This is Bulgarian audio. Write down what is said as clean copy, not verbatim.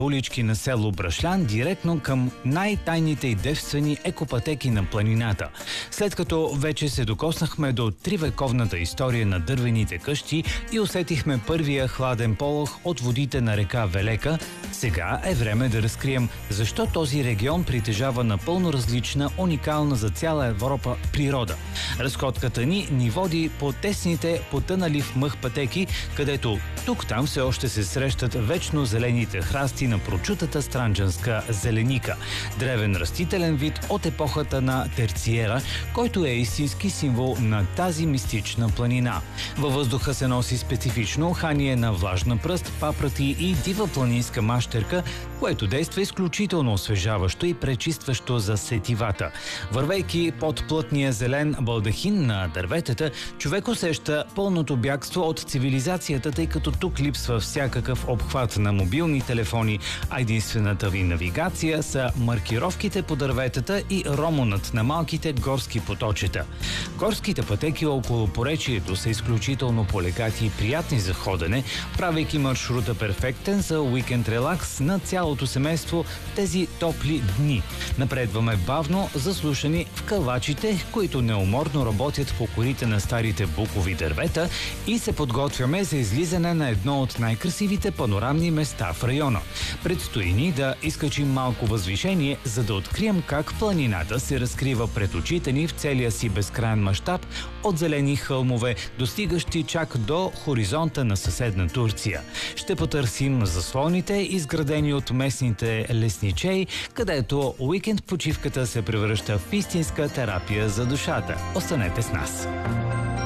улички на село Брашлян директно към най-тайните и девствени екопътеки на планината. След като вече се докоснахме до 3-вековната история на дървените къщи и усетихме първия хладен полъх от водите на река Велека, сега е време да разкрием защо този регион притежава напълно различна, уникална за цяла Европа природа. Разходката ни води по тесните, потънали в мъх пътеки, където тук-там все още се срещат вечно зелените храсти на прочутата странджанска зеленика. Древен растителен вид от епохата на Терциера, който е истински символ на тази мистична планина. Във въздуха се носи специфично ухание на влажна пръст, папрати и дива планинска мащерка, което действа изключително освежаващо и пречистващо за сетивата. Вървейки под плътния зелен балдахин на дърветата, човек усеща пълното бягство от цивилизацията, тъй като тук липсва всякакъв обхват на мобилни телефони, а единствената ви навигация са маркировките по дърветата и ромонът на малките горски поточета. Горските пътеки около поречието са изключително полегати и приятни за ходене, правейки маршрута перфектен за уикенд релакс на цялото семейство тези топли дни. Напредваме бавно, заслушани в кълвачите, които неуморно работят по корите на старите букови дървета, и се подготвяме за излизане на едно от най-красивите панорамни места в района. Предстои ни да изкачим малко възвишение, за да открием как планината се разкрива пред очите ни в целия си безкрайен мащаб от зелени хълмове, достигащи чак до хоризонта на съседна Турция. Ще потърсим заслоните, изградени от местните лесничеи, където уикенд почивката се превръща в истинска терапия за душата. Останете с нас!